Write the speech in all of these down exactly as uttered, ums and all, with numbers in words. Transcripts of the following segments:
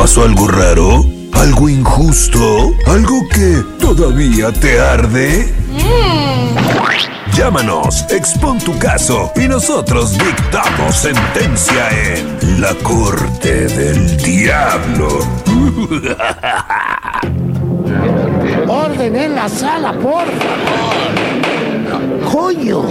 pasó algo raro? ¿Algo injusto? ¿Algo que todavía te arde? Mm. Llámanos, expon tu caso y nosotros dictamos sentencia en la Corte del Diablo. ¡Orden en la sala, por favor! ¡Coño!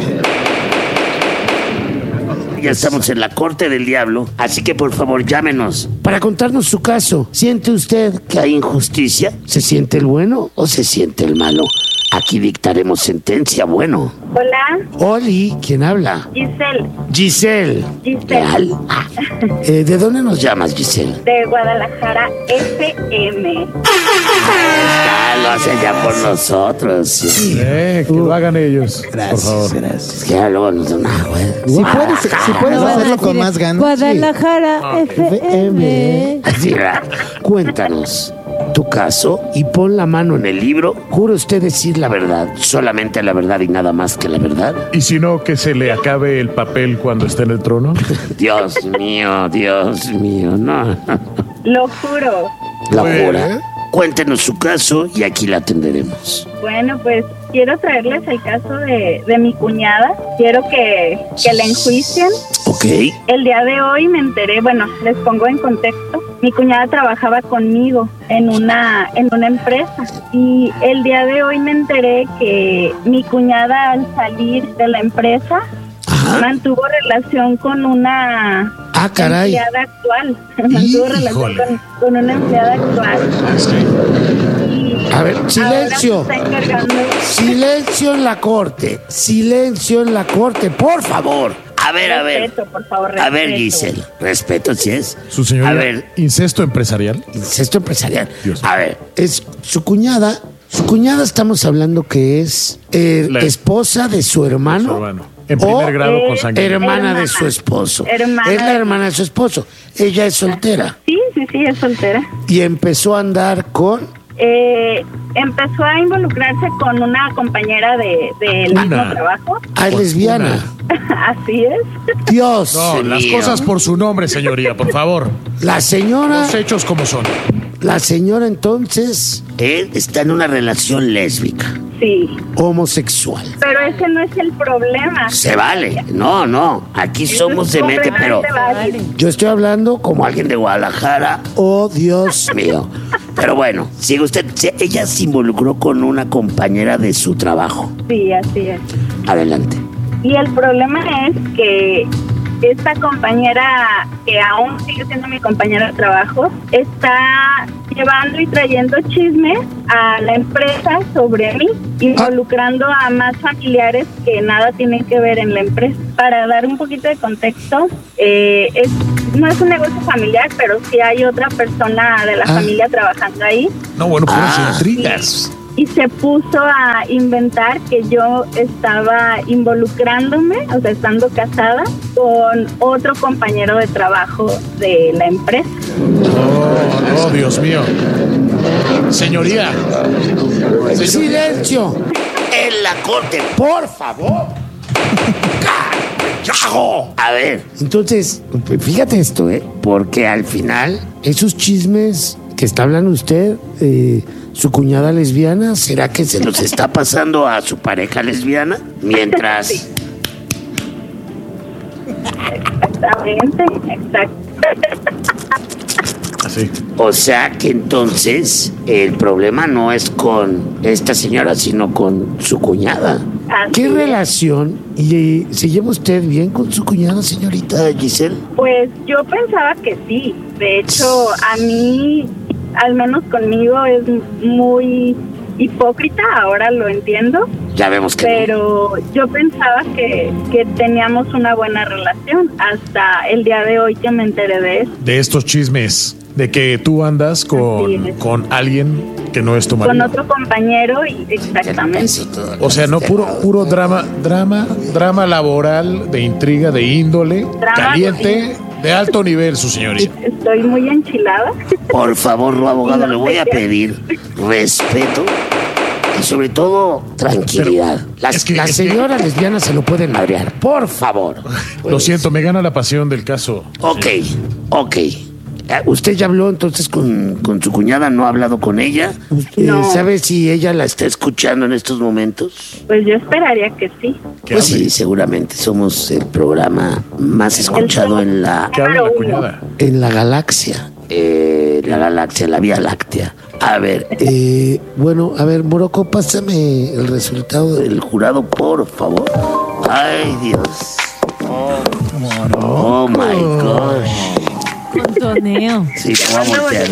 Ya estamos en la Corte del Diablo, así que por favor llámenos para contarnos su caso. ¿Siente usted que hay injusticia? ¿Se siente el bueno o se siente el malo? Aquí dictaremos sentencia, bueno. Hola. Oli, ¿quién habla? Giselle. Giselle. Giselle. Ah, eh, ¿De dónde nos llamas, Giselle? De Guadalajara, F M. Ah, lo hacen ya por nosotros. Sí. Eh, que uh, lo hagan ellos. Gracias, por favor. Gracias. Que ya luego nos dan agua. Si puedes, si puedes hacerlo con más ganas. Guadalajara, sí. F M. Así, cuéntanos tu caso y pon la mano en el libro. ¿Jura usted decir la verdad, solamente la verdad y nada más que la verdad? ¿Y si no, que se le acabe el papel cuando esté en el trono? Dios mío, Dios mío, no. Lo juro. ¿Lo jura? Cuéntenos su caso y aquí la atenderemos. Bueno, pues quiero traerles el caso de, de mi cuñada. Quiero que, que la enjuicien. Ok. El día de hoy me enteré, bueno, les pongo en contexto. Mi cuñada trabajaba conmigo en una, en una empresa y el día de hoy me enteré que mi cuñada al salir de la empresa Ajá. mantuvo relación con una ah, caray. empleada actual. mantuvo relación con, con una empleada actual. Y a ver, silencio. Silencio en la corte. Silencio en la corte, por favor. A ver, a ver. Respeto, por favor, respeto. A ver, Giselle. Respeto, si es. Su señoría. A ver. ¿Incesto empresarial? Incesto empresarial. Dios. A ver, es su cuñada. Su cuñada estamos hablando que es eh, la esposa de su hermano. De su hermano. En primer grado consanguíneo. Hermana, hermana de su esposo. Hermana es la hermana de su esposo. Ella es soltera. Sí, sí, sí, es soltera. Y empezó a andar con... Eh, empezó a involucrarse con una compañera de, del mismo trabajo. Ah, es lesbiana. Así es. Dios No, mío. las cosas por su nombre, señoría, por favor. La señora... Los hechos como son. La señora entonces... Él está en una relación lésbica. Sí. Homosexual. Pero ese no es el problema. Se vale. No, no. Aquí Eso somos de mente, pero... Vale. Yo estoy hablando como alguien de Guadalajara. Oh, Dios mío. Pero bueno, sigue usted. Ella se involucró con una compañera de su trabajo. Sí, así es. Adelante. Y el problema es que esta compañera, que aún sigue siendo mi compañera de trabajo, está llevando y trayendo chismes a la empresa sobre mí, involucrando a más familiares que nada tienen que ver en la empresa. Para dar un poquito de contexto, eh, es, no es un negocio familiar, pero sí hay otra persona de la ah. familia trabajando ahí. No, bueno, pues ah. intrigas. Y se puso a inventar que yo estaba involucrándome, o sea, estando casada, con otro compañero de trabajo de la empresa. Oh, oh Dios mío. Señoría. Silencio. En la corte, por favor. A ver, entonces, fíjate esto, ¿eh? Porque al final, esos chismes que está hablando usted... Eh, ¿Su cuñada lesbiana? ¿Será que se los está pasando a su pareja lesbiana? Mientras... Sí. Exactamente, exacto. Así. O sea que entonces el problema no es con esta señora, sino con su cuñada. Así ¿Qué es. relación? ¿Y se lleva usted bien con su cuñada, señorita Giselle? Pues yo pensaba que sí. De hecho, a mí... al menos conmigo es muy hipócrita, ahora lo entiendo. Ya vemos que Pero no. yo pensaba que, que teníamos una buena relación hasta el día de hoy que me enteré de eso. De estos chismes, de que tú andas con, con alguien que no es tu marido. Con otro compañero, y exactamente. O sea, no puro puro drama, drama, drama laboral, de intriga, de índole, drama caliente... de alto nivel, su señoría. Estoy muy enchilada. Por favor, abogado, no le voy a pedir respeto y sobre todo tranquilidad. Las, es que, las es señoras que... lesbianas se lo pueden madrear, por favor. Pues... Lo siento, me gana la pasión del caso. Ok, ok. Eh, ¿Usted ya habló entonces con, con su cuñada? ¿No ha hablado con ella? ¿Usted No. sabe si ella la está escuchando en estos momentos? Pues yo esperaría que sí. Pues sí, seguramente somos el programa más escuchado en la, ¿Qué habla la cuñada? en la galaxia. Eh, la galaxia, la Vía Láctea. A ver, eh, bueno, a ver, Morocco, pásame el resultado del jurado, por favor. Ay, Dios. Oh, oh my gosh. Contoneo. Sí, te voy a voltear.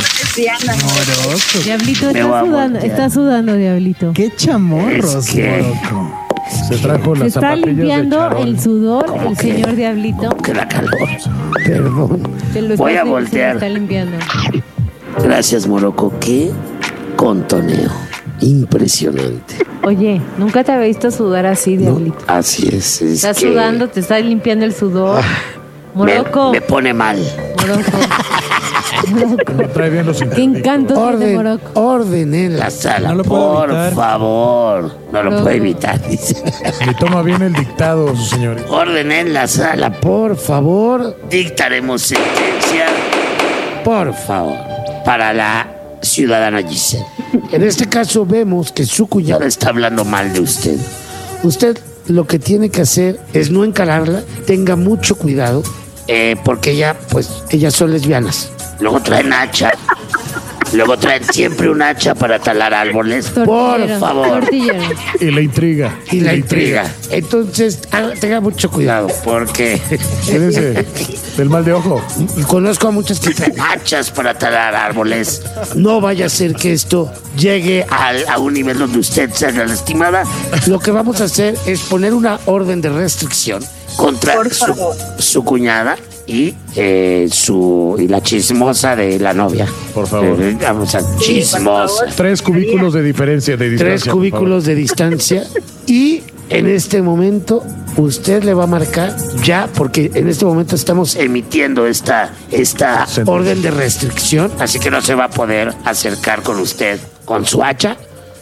Diablito, Me está voy a sudando, voltear. está sudando, Diablito. Qué chamorros, Es que- Morocco. Se trajo Se las está zapatillas de limpiando charol. el sudor el que? señor Diablito. Que la calor. Perdón. Se lo Voy está- a se- voltear. Se está limpiando. Gracias, Morocco. Qué contoneo. Impresionante. Oye, nunca te había visto sudar así, Diablito. Así es. es Estás que sudando, te está limpiando el sudor. me, Morocco. me pone mal. Morocco. Morocco. No trae bien los Qué sintéticos. encanto tiene Orden, Morocco. orden en la sala, No lo puedo por evitar. favor. No lo No. puedo evitar, dice. Ni toma bien el dictado, su señorita. Orden en la sala, por favor. Dictaremos sentencia, por favor, para la ciudadana Giselle. En este caso vemos que su cuñada está hablando mal de usted. Usted lo que tiene que hacer es no encararla, tenga mucho cuidado, eh, porque ella, pues, ellas son lesbianas. Luego traen hacha. Luego traen siempre un hacha para talar árboles. Por Tortillero, favor. Tortillero. Y la intriga. Y la intriga. Entonces, haga- tenga mucho cuidado, porque Quédese del mal de ojo. conozco a muchas que traen hachas para talar árboles. No vaya a ser que esto llegue al- a un nivel donde usted sea lastimada. Lo que vamos a hacer es poner una orden de restricción contra Por su, favor. su cuñada y eh, su y la chismosa de la novia. Por favor. Eh, vamos a chismosa. Tres cubículos de diferencia de distancia. Tres por cubículos de distancia y en este momento usted le va a marcar ya, porque en este momento estamos emitiendo esta, esta Sentencia. orden de restricción, así que no se va a poder acercar con usted con su hacha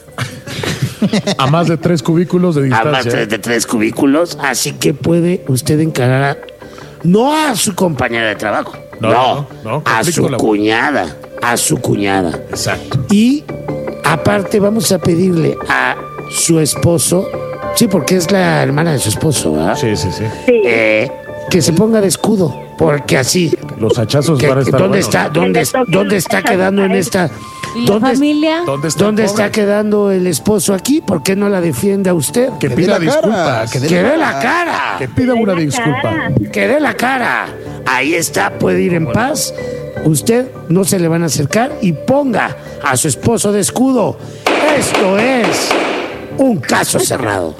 favor. A más de tres cubículos de a más distancia. de, de tres cubículos, así que puede usted encarar a, no a su compañera de trabajo, No, no, no, no, a conflicto su laboral. cuñada, a su cuñada. Exacto. Y aparte vamos a pedirle a su esposo, sí, porque es la hermana de su esposo, ¿verdad? Sí, sí, sí. Sí. Eh, que se ponga de escudo, porque así. Los hachazos que- van a estar ¿Dónde buenos. está, dónde, Que le toque dónde los está hachazos quedando a en él. esta? ¿Y la ¿Dónde, familia? ¿Dónde está, ¿Dónde el está pobre? quedando el esposo aquí? ¿Por qué no la defiende a usted? Que dé pida la cara, disculpas. que dé Que dé la cara. Que pida una disculpa. Cara. Que dé la cara. Ahí está, puede ir en paz. Usted no se le van a acercar y ponga a su esposo de escudo. Esto es un caso cerrado.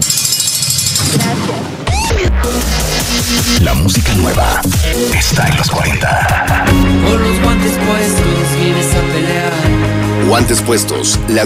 La música nueva está en los cuarenta. Con los guantes puestos vienes a pelear. Guantes puestos, la